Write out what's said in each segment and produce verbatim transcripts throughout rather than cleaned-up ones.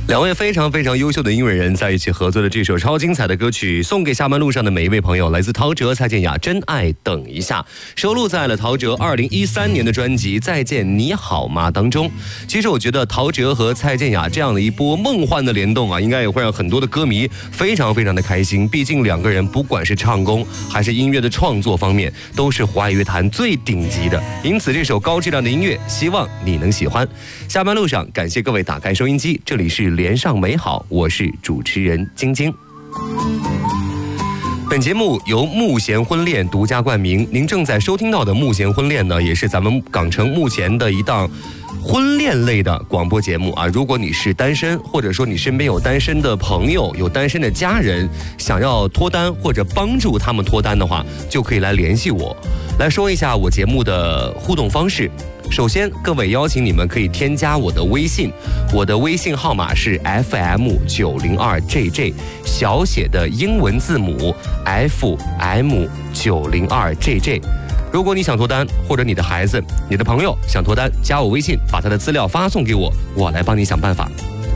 两位非常非常优秀的音乐人在一起合作的这首超精彩的歌曲，送给下班路上的每一位朋友，来自陶喆、蔡健雅，《真爱等一下》，收录在了陶喆二零一三年的专辑《再见你好吗》当中。其实我觉得陶喆和蔡健雅这样的一波梦幻的联动啊，应该也会让很多的歌迷非常非常的开心。毕竟两个人不管是唱功还是音乐的创作方面，都是华语乐坛最顶级的。因此这首高质量的音乐，希望你能喜欢。下班路上，感谢各位打开收音机，这里是连上美好，我是主持人晶晶。本节目由慕贤婚恋独家冠名，您正在收听到的慕贤婚恋呢，也是咱们港城目前的一档婚恋类的广播节目啊。如果你是单身，或者说你身边有单身的朋友，有单身的家人，想要脱单或者帮助他们脱单的话，就可以来联系我。来说一下我节目的互动方式。首先，各位邀请你们可以添加我的微信，我的微信号码是 F M 九零二 J J， 小写的英文字母 F M 九零二 J J。如果你想脱单，或者你的孩子、你的朋友想脱单，加我微信，把他的资料发送给我，我来帮你想办法。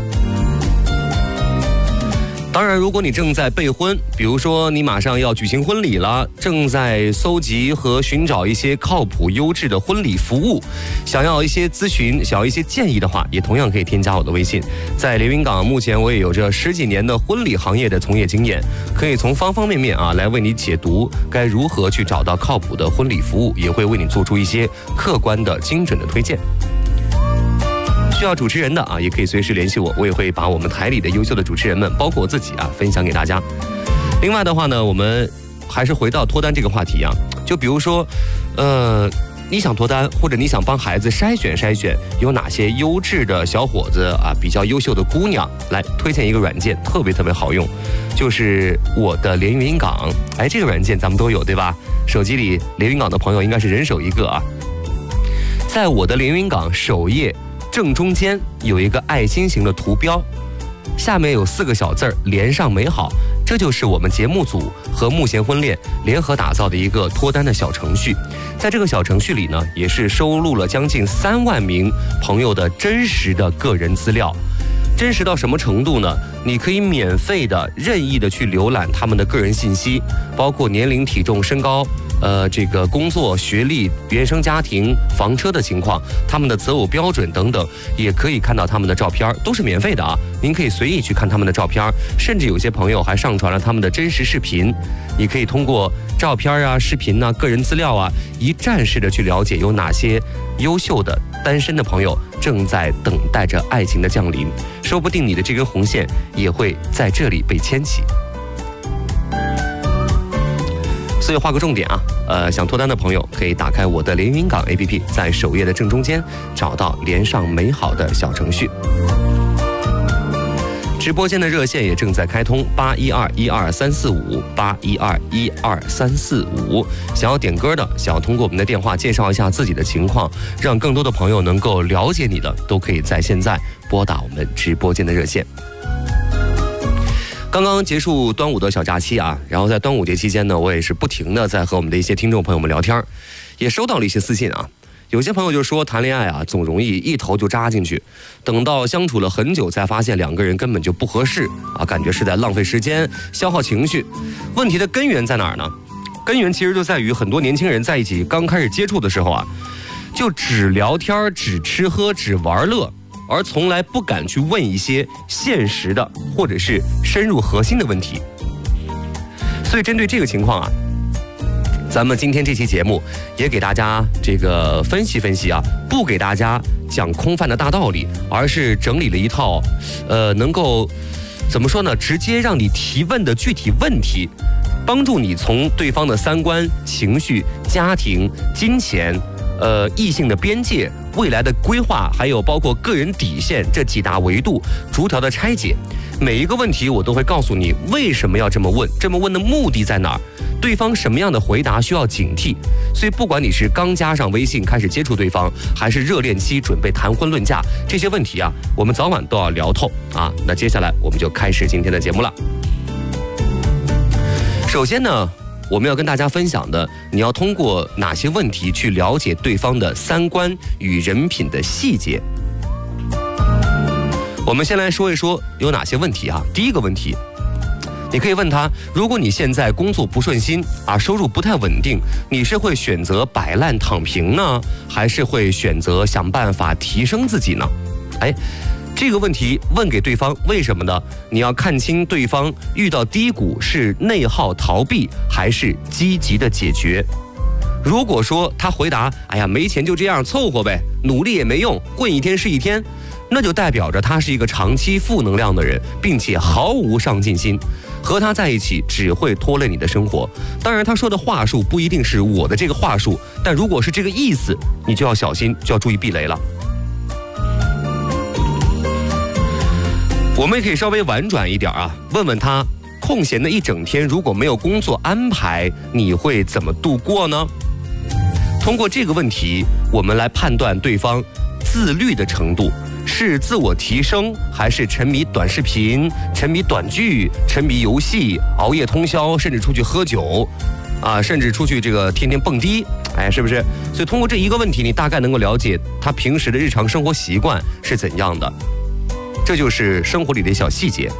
当然，如果你正在备婚，比如说你马上要举行婚礼了，正在搜集和寻找一些靠谱优质的婚礼服务，想要一些咨询，想要一些建议的话，也同样可以添加我的微信。在连云港，目前我也有着十几年的婚礼行业的从业经验，可以从方方面面啊来为你解读该如何去找到靠谱的婚礼服务，也会为你做出一些客观的精准的推荐。需要主持人的啊，也可以随时联系我，我也会把我们台里的优秀的主持人们，包括我自己啊，分享给大家。另外的话呢，我们还是回到脱单这个话题啊，就比如说，呃，你想脱单，或者你想帮孩子筛选筛选有哪些优质的小伙子啊，比较优秀的姑娘，来推荐一个软件，特别特别好用，就是我的连云港。哎，这个软件咱们都有对吧？手机里连云港的朋友应该是人手一个啊。在我的连云港首页正中间有一个爱心型的图标，下面有四个小字儿“连上美好”，这就是我们节目组和慕贤婚恋联合打造的一个脱单的小程序。在这个小程序里呢，也是收录了将近三万名朋友的真实的个人资料。真实到什么程度呢？你可以免费的、任意的去浏览他们的个人信息，包括年龄、体重、身高。呃，这个工作、学历、原生家庭、房车的情况，他们的择偶标准等等，也可以看到他们的照片，都是免费的啊！您可以随意去看他们的照片，甚至有些朋友还上传了他们的真实视频。你可以通过照片啊、视频啊、个人资料啊，一站式的去了解有哪些优秀的单身的朋友正在等待着爱情的降临，说不定你的这根红线也会在这里被牵起。所以画个重点啊，呃，想脱单的朋友可以打开我的连云港 A P P， 在首页的正中间找到连上美好的小程序。直播间的热线也正在开通，八一二一二三四五八一二一二三四五。想要点歌的，想要通过我们的电话介绍一下自己的情况，让更多的朋友能够了解你的，都可以在现在拨打我们直播间的热线。刚刚结束端午的小假期啊，然后在端午节期间呢，我也是不停的在和我们的一些听众朋友们聊天，也收到了一些私信啊。有些朋友就说谈恋爱啊，总容易一头就扎进去，等到相处了很久才发现两个人根本就不合适啊，感觉是在浪费时间、消耗情绪。问题的根源在哪儿呢？根源其实就在于很多年轻人在一起刚开始接触的时候啊，就只聊天、只吃喝、只玩乐。而从来不敢去问一些现实的或者是深入核心的问题。所以针对这个情况啊，咱们今天这期节目也给大家这个分析分析啊，不给大家讲空泛的大道理，而是整理了一套呃能够怎么说呢，直接让你提问的具体问题，帮助你从对方的三观、情绪、家庭、金钱呃，异性的边界、未来的规划，还有包括个人底线这几大维度，逐条的拆解。每一个问题我都会告诉你为什么要这么问，这么问的目的在哪儿，对方什么样的回答需要警惕。所以不管你是刚加上微信开始接触对方，还是热恋期准备谈婚论嫁，这些问题啊，我们早晚都要聊透啊。那接下来我们就开始今天的节目了。首先呢，我们要跟大家分享的，你要通过哪些问题去了解对方的三观与人品的细节。 我们先来说一说有哪些问题啊。第一个问题，你可以问他，如果你现在工作不顺心啊，收入不太稳定，你是会选择摆烂躺平呢，还是会选择想办法提升自己呢？哎，这个问题问给对方，为什么呢？你要看清对方遇到低谷是内耗逃避，还是积极的解决。如果说他回答，哎呀，没钱就这样凑合呗，努力也没用，混一天是一天，那就代表着他是一个长期负能量的人，并且毫无上进心。和他在一起只会拖累你的生活。当然，他说的话术不一定是我的这个话术，但如果是这个意思，你就要小心，就要注意避雷了。我们也可以稍微婉转一点啊，问问他，空闲的一整天如果没有工作安排，你会怎么度过呢？通过这个问题，我们来判断对方自律的程度，是自我提升，还是沉迷短视频、沉迷短剧、沉迷游戏、熬夜通宵，甚至出去喝酒，啊，甚至出去这个天天蹦迪，哎，是不是？所以通过这一个问题，你大概能够了解他平时的日常生活习惯是怎样的。这就是生活里的小细节。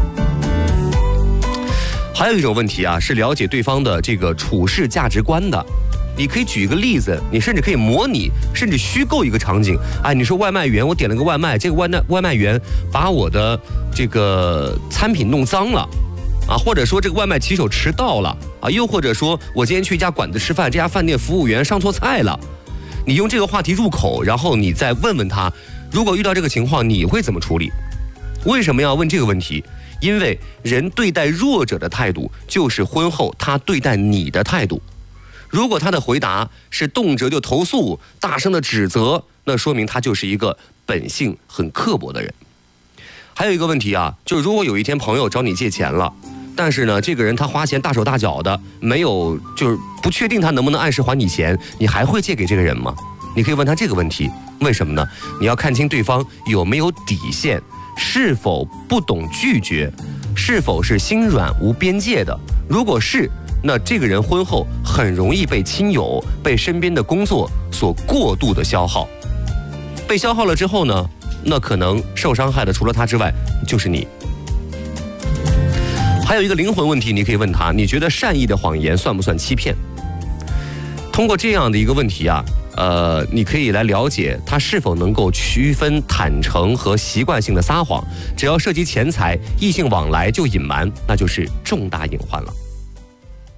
还有一种问题啊，是了解对方的这个处事价值观的。你可以举一个例子，你甚至可以模拟，甚至虚构一个场景。哎，你说外卖员，我点了个外卖，这个外卖外卖员把我的这个餐品弄脏了，啊，或者说这个外卖骑手迟到了，啊，又或者说我今天去一家馆子吃饭，这家饭店服务员上错菜了。你用这个话题入口，然后你再问问他，如果遇到这个情况，你会怎么处理？为什么要问这个问题？因为人对待弱者的态度，就是婚后他对待你的态度。如果他的回答是动辄就投诉、大声的指责，那说明他就是一个本性很刻薄的人。还有一个问题啊，就是如果有一天朋友找你借钱了，但是呢，这个人他花钱大手大脚的，没有就是不确定他能不能按时还你钱，你还会借给这个人吗？你可以问他这个问题，为什么呢？你要看清对方有没有底线，是否不懂拒绝，是否是心软无边界的。如果是，那这个人婚后很容易被亲友、被身边的工作所过度的消耗。被消耗了之后呢，那可能受伤害的除了他之外，就是你。还有一个灵魂问题，你可以问他，你觉得善意的谎言算不算欺骗？通过这样的一个问题啊，呃，你可以来了解他是否能够区分坦诚和习惯性的撒谎。只要涉及钱财、异性往来就隐瞒，那就是重大隐患了。